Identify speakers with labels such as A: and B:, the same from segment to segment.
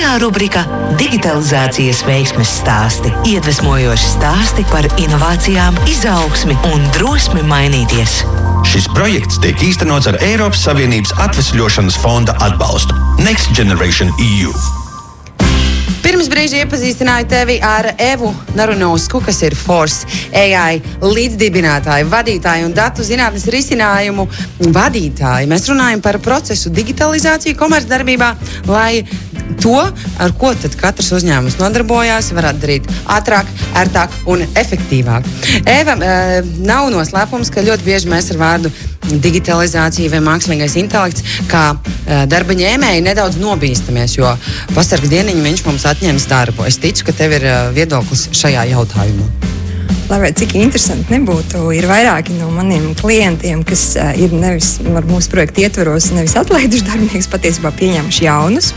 A: Jaunā rubrika Digitalizācijas veiksmes stāsti. Iedvesmojoši stāsti par inovācijām, izaugsmi un drosmi mainīties.
B: Šis projekts tiek īstenots ar Eiropas Savienības atvesļošanas fonda atbalstu Next Generation EU.
C: Pirms brīža iepazīstināju tevi ar Evu Narunovsku, kas ir Force AI līdzdibinātāja, vadītāja un datu zinātnes risinājumu vadītāja. Mēs runājam par procesu digitalizāciju komercdarbībā, lai to, ar ko tad katrs uzņēmums nodarbojās, varētu darīt ātrāk, ērtāk un efektīvāk. Eva, nav noslēpums, ka ļoti bieži mēs ar vārdu digitalizācija vai mākslīgais intelekts, kā darba ņēmēji nedaudz nobīstamies, jo pasarga dieniņu viņš mums atņems darbu. Es ticu, ka tev ir viedoklis šajā jautājumā.
D: Lai cik interesanti nebūtu, ir vairāki no maniem klientiem, kas ir nevis mūsu projekta ietvaros, nevis atlaiduši darbiniekus, patiesībā pieņēmuši jaunus,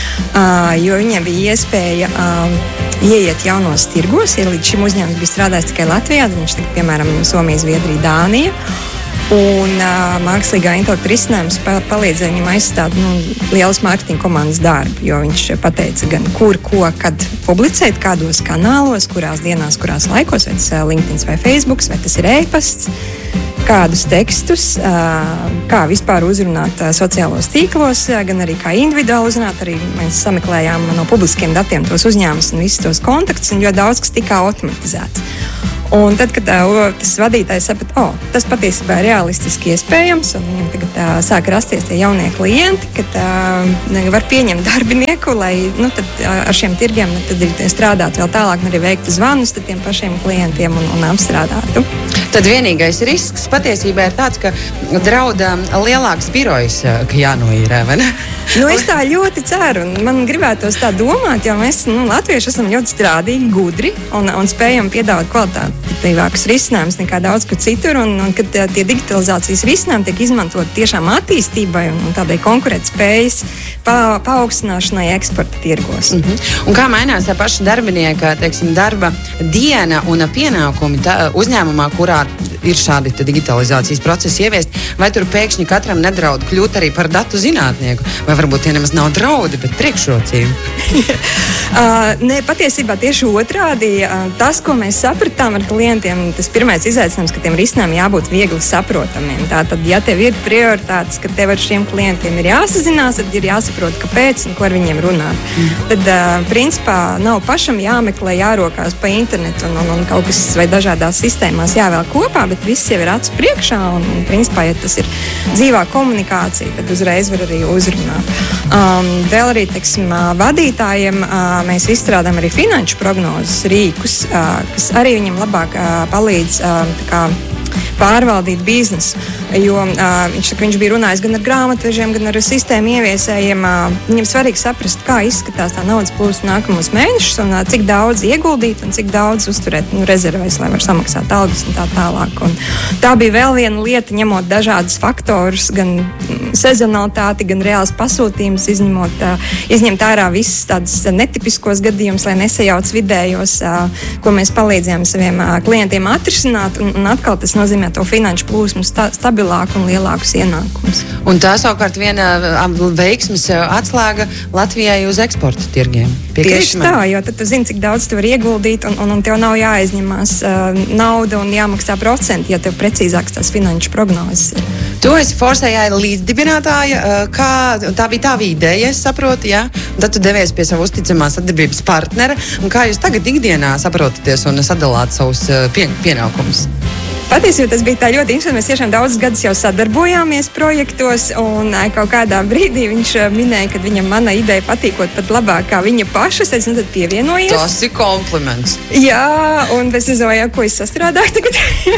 D: jo viņiem bija iespēja ieiet jaunos tirgos. Ja līdz šim uzņēmums bija strādājis tikai Latvijā, tad viņš tagad, piemēram, Somija, Zviedrija, Dānija. Un mākslīgā intelekta risinājums palīdzēja viņam aizstāt lielas mārketinga komandas darbu, jo viņš pateica gan kur, ko, kad publicēt, kādos kanālos, kurās dienās, kurās laikos, vai tas ir LinkedIn vai Facebook, vai tas ir e-pasts, kādus tekstus, kā vispār uzrunāt sociālos tīklos, gan arī kā individuāli uzrunāt. Arī mēs sameklējām no publiskiem datiem tos uzņēmumus un visus tos kontaktus, un ļoti daudz kas tika automatizēts. Un tad, kad tas vadītājs saprata, tas patiesībā ir realistiski iespējams, un viņam tagad sāk rasties tie jaunie klienti, kad var pieņemt darbinieku, lai tad ar šiem tirgiem tad strādāt vēl tālāk, arī veiktu zvanus tiem pašiem klientiem un apstrādātu.
C: Tad vienīgais risks patiesībā ir tāds, ka drauda lielāks birojs, ka jānoīrē, vai ne?
D: Es tā ļoti ceru, un man gribētos tā domāt, jo mēs, latvieši, esam ļoti strādīgi, gudri un spējam piedāvāt kvalitatīvākus risinājumus nekā daudz kur citur, un kad tie digitalizācijas risinājumi tiek izmantot tiešām attīstībai un tādai konkurētspējas paaugstināšanai eksporta tirgos.
C: Un kā mainās tā paša darbinieka, darba diena un pienākumi uzņēmumā, kurā ir šādi digitalizācijas procesi ieviest, vai tur pēkšņi katram nedraud kļūt arī par datu zinātnieku, vai varbūt tie nemaz nav draudi, bet priekšrocība?
D: Nē, patiesībā tieši otrādi. Tas, ko mēs sapratām ar klientiem, tas pirmais izaicinājums, ka tiem risinājumiem jābūt viegli saprotamiem. Tātad, ja tev ir prioritātes, ka tev ar šiem klientiem ir jāsazinās, tad ir jāsaprot, kāpēc un ko ar viņiem runāt. Tad, principā, nav pašam jāmeklē, jārokās pa internetu un kaut kas vai dažādās sistēmās jāvēl kopā, bet viss jau ir acu priekšā un principā, ja tas ir dzīvā komunikācija, tad uzreiz var arī uzrunāt. Vēl arī, vadītājiem mēs izstrādājam arī finanšu prognozes rīkus, kas arī viņam labāk palīdz pārvaldīt biznesu. Jo viņš bija runājis gan ar grāmatvežiem, gan ar sistēmu ieviesējiem. Viņam svarīgi saprast, kā izskatās tā naudas plūsma nākamos mēnešus un cik daudz ieguldīt un cik daudz uzturēt rezervēs, lai var samaksāt algas un tā tālāk. Un tā bija vēl viena lieta, ņemot dažādus faktorus, gan sezonalitāti, gan reāls pasūtījums, izņemt ārā visus tādus netipiskos gadījumus, lai nesajauc vidējos, ko mēs palīdzējām saviem klientiem atrisināt. Un atkal tas nozīmē to finanšu plūsmu stabilāku un lielākus ienākumus.
C: Un tā savukārt viena veiksmes atslēga Latvijai uz eksporta tirgiem.
D: Tieši tā, jo tad tu zini, cik daudz tu var ieguldīt un tev nav jāaizņemās nauda un jāmaksā procenti, ja tev precīzāks tās finanšu prognozes ir.
C: Tu esi Force AI līdzdibinātāja, tā bija tava ideja, es saprotu, ja? Tad tu devies pie savu uzticamā sadarbības partnera, un kā jūs tagad ikdienā saprotaties un sadalāt savus pienākumus?
D: Patiesībā tas bija tā ļoti interesanti. Mēs tiešām daudzus gadus jau sadarbojāmies projektos, un kaut kādā brīdī viņš minēja, ka viņam mana ideja patīkot pat labāk kā viņa paša. Es tad pievienojos.
C: Tas ir kompliments.
D: Jā, un es nezinu, ko es sastrādāju tagad.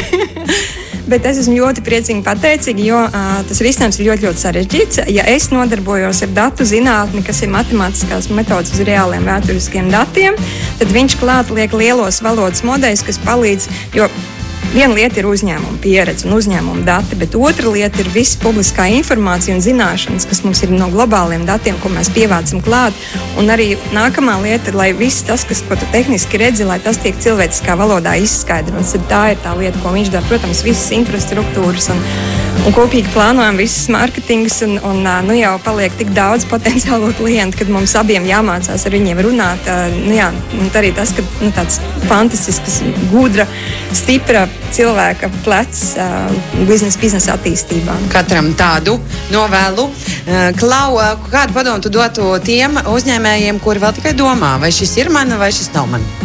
D: Bet es esmu ļoti priecīgi pateicīga, jo tas risinājums ir ļoti, ļoti sarežģīts. Ja es nodarbojos ar datu zinātni, kas ir matemātiskās metodas uz reāliem vēsturiskiem datiem, tad viņš klāt liek lielos valodas modeļus, kas palīdz, jo viena lieta ir uzņēmuma pieredze un uzņēmuma dati, bet otra lieta ir visa publiskā informācija un zināšanas, kas mums ir no globāliem datiem, ko mēs pievācam klāt. Un arī nākamā lieta ir, lai viss tas, ko tu tehniski redzi, lai tas tiek cilvēciskā valodā izskaidrots. Tā ir tā lieta, ko viņš dara. Protams, visas infrastruktūras un kopīgi plānojam visus mārketingus, un nu jau paliek tik daudz potenciālo klientu, kad mums abiem jāmācās ar viņiem runāt. Un arī tas, ka tāds fantastisks, gudra, stipra cilvēka plecs biznesa attīstībā.
C: Katram tādu novēlu. Klau, kādu padomu tu dotu tiem uzņēmējiem, kuri vēl tikai domā, vai šis ir man, vai šis nav man?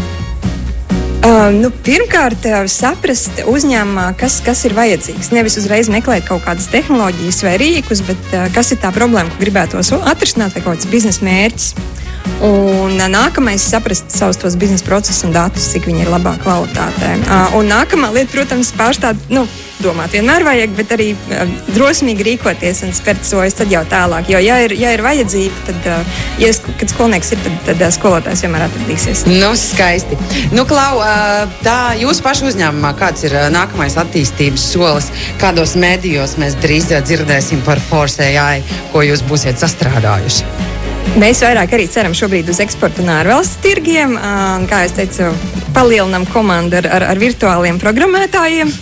D: Pirmkārt, saprast uzņēmumā, kas ir vajadzīgs. Nevis uzreiz meklēt kaut kādas tehnoloģijas vai rīkus, bet kas ir tā problēma, ko gribētos atrisināt, vai kaut kāds biznesa mērķis. Un nākamais saprast savus tos biznesa procesus un datus, cik viņi ir labā kvalitātē. Un nākamā lieta, protams, domāt vienmēr vajag, bet arī drosmīgi rīkoties un spērt soļus tad jau tālāk. Jo, ja ir vajadzība, tad, kad skolnieks ir, tad skolotājs vienmēr atradīsies.
C: Skaisti. Klau, tā jūsu pašu uzņēmumā, kāds ir nākamais attīstības solis? Kādos medijos mēs drīz dzirdēsim par Force AI, ko jūs būsiet sastrādājuši?
D: Mēs vairāk arī ceram šobrīd uz eksportu un ārvalstu tirgiem. Kā es teicu, palielinām komandu ar virtuāliem programmētājiem.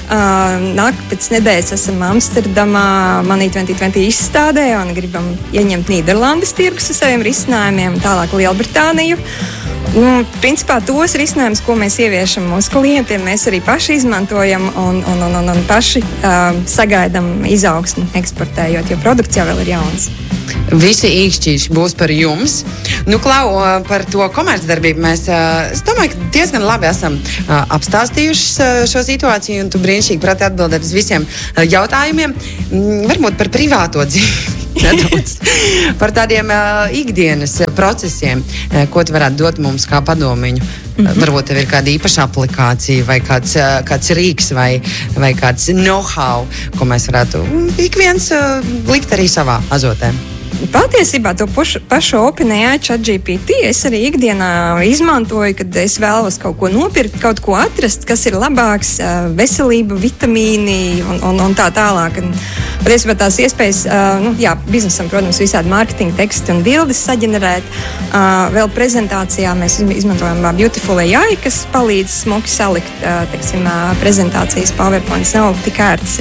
D: Pēc nedēļas esam Amsterdamā Money 2020 izstādē un gribam ieņemt Nīderlandes tirgus ar saviem risinājumiem, tālāk Lielbritāniju. Principā tos risinājumus, ko mēs ieviešam mūsu klientiem, mēs arī paši izmantojam un paši sagaidām izaugsmi eksportējot, jo produkts jau vēl ir jauns.
C: Visi īkšķīši būs par jums. Klau, par to komercdarbību mēs, es domāju, ka diezgan labi esam apstāstījuši šo situāciju, un tu brīnišķīgi prati atbildēt uz visiem jautājumiem. Varbūt par privāto dzīvi. Nedaudz. Par tādiem ikdienas procesiem, ko tu varētu dot mums kā padomiņu. Varbūt tev ir kāda īpaša aplikācija vai kāds rīks vai kāds know-how, ko mēs varētu ik viens likt arī savā azotē.
D: Patiesībā to pašu OpenAI ChatGPT es arī ikdienā izmantoju, kad es vēlos kaut ko nopirkt, kaut ko atrast, kas ir labāks, veselība, vitamīni un tā tālāk. Patiesībā tās iespējas, biznesam, protams, visādi mārketinga teksti un bildes saģenerēt. Vēl prezentācijā mēs izmantojam Beautiful AI, kas palīdz smuki salikt, prezentācijas PowerPoints nav tik ērts,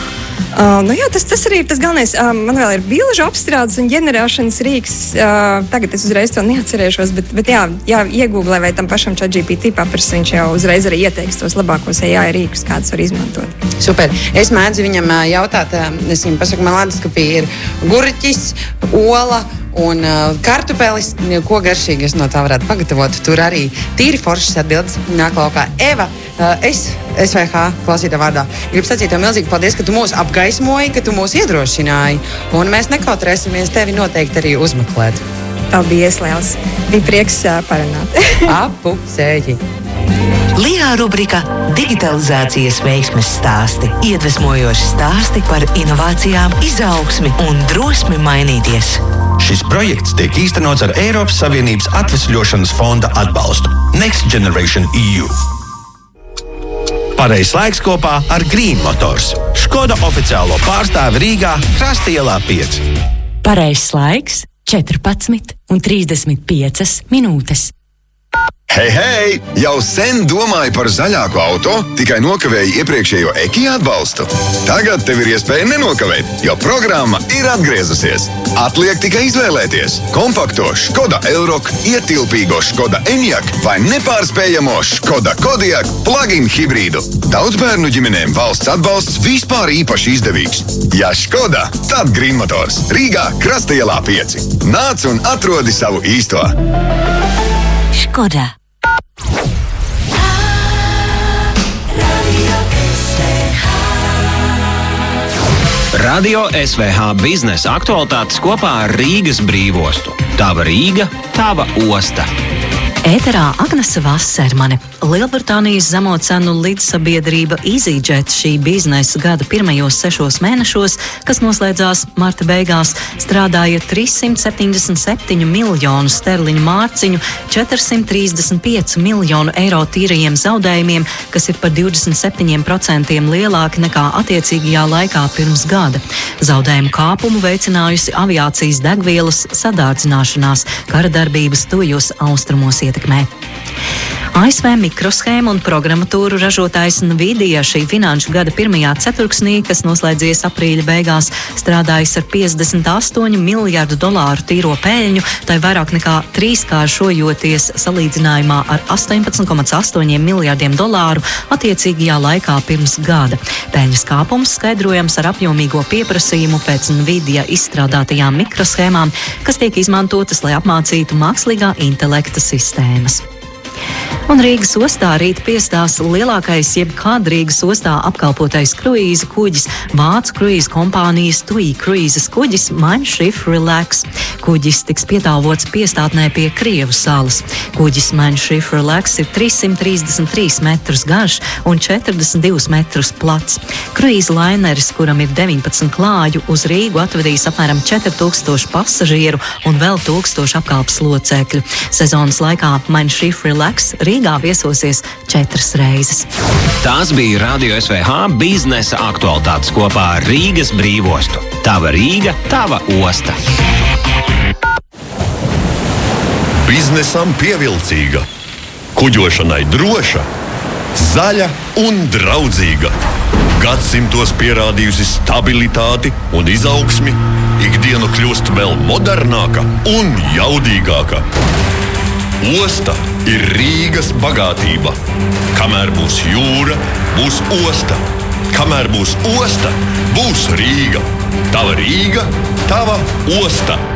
D: tas arī ir tas galvenais. Man vēl ir bilžu apstrādes un ģenerēšanas rīks. Tagad es uzreiz to neatcerēšos, bet iegūglē vai tam pašam ChatGPT paprasa, viņš jau uzreiz arī ieteiks tos labākos AI rīkus, kādus var izmantot.
C: Super. Es mēdzu viņam jautāt, es viņam pasaku, man leduskapī ir gurķis, ola un kartupelis, ko garšīgi es no tā varētu pagatavot. Tur arī tīri foršas atbildes nāk laukā. Eva, es SVH klausītā vārdā gribu sacīt tev milzīgi paldies, ka tu mūs apgaismoji, ka tu mūs iedrošināji, un mēs nekautrēsimies tevi noteikti arī uzmeklēt.
D: Paldies, liels. Bija prieks parunāt.
C: Apusēji.
A: Lijā rubrika Digitalizācijas veiksmes stāsti. Iedvesmojoši stāsti par inovācijām, izaugsmi un drosmi mainīties.
B: Šis projekts tiek īstenots ar Eiropas Savienības atvesļošanas fonda atbalstu. Next Generation EU. Pareizs laiks kopā ar Green Motors. Škoda oficiālo pārstāvi Rīgā, Krasta ielā 5.
E: Pareizs laiks 14:35 minūtes.
F: Hei! Jau sen domāju par zaļāku auto, tikai nokavēju iepriekšējo Ekija atbalstu. Tagad tev ir iespēja nenokavēt, jo programma ir atgriezusies. Atliek tikai izvēlēties kompakto Škoda Elroq, ietilpīgo Škoda Enyaq vai nepārspējamo Škoda Kodiaq plug-in hibrīdu. Daudzbērnu ģimenēm valsts atbalsts vispār īpaši izdevīgs. Ja Škoda, tad Green Motors. Rīgā, Krasta ielā 5. Nāc un atrodi savu īsto.
E: Škoda.
G: Radio SVH biznesa aktualitātes kopā ar Rīgas brīvostu. Tava Rīga, tava osta.
E: Ēterā Agnese Vasermane. Lielbritānijas zemo cenu līdzsabiedrība EasyJet šī biznesa gada pirmajos 6 mēnešos, kas noslēdzās marta beigās, strādāja 377 miljonu sterliņu mārciņu, 435 miljonu eiro tīrajiem zaudējumiem, kas ir par 27% lielāki nekā attiecīgajā laikā pirms gada. Zaudējumu kāpumu veicinājusi aviācijas degvielas sadārdzināšanās, kara darbības tuvajos austrumos ietekmē. ASV mikroshēmu un programmatūru ražotājs Nvidia šī finanšu gada pirmajā ceturksnī, kas noslēdzies aprīļa beigās, strādājis ar $58 miljārdu tīro peļņu, tai vairāk nekā trīskāršojoties salīdzinājumā ar $18,8 miljārdiem attiecīgajā laikā pirms gada. Peļņas kāpums skaidrojams ar apjomīgo pieprasījumu pēc Nvidia izstrādātajām mikroshēmām, kas tiek izmantotas, lai apmācītu mākslīgā intelekta sistēmas. Un Rīgas ostā rīt piestās lielākais jebkad Rīgas ostā apkalpotais kruīza kuģis, vācu kruīza kompānijas TUI kruīzes kuģis Mein Schiff Relax. Kuģis tiks pietāvots piestātnē pie Krievu salas. Kuģis Mein Schiff Relax ir 333 metrus garš un 42 metrus plats. Kruīza laineris, kuram ir 19 klāju, uz Rīgu atvedīs apmēram 4000 pasažieru un vēl 1000 apkalpes locekļu. Sezonas laikā Mein Schiff Relax Rīgā viesosies 4 reizes.
G: Tās bija Radio SVH biznesa aktualitātes kopā ar Rīgas brīvostu. Tava Rīga, tava osta.
H: Biznesam pievilcīga, kuģošanai droša, zaļa un draudzīga. Gadsimtos pierādījusi stabilitāti un izaugsmi, ikdiena kļūst vēl modernāka un jaudīgāka. Osta ir Rīgas bagātība. Kamēr būs jūra, būs osta. Kamēr būs osta, būs Rīga. Tava Rīga, tava osta.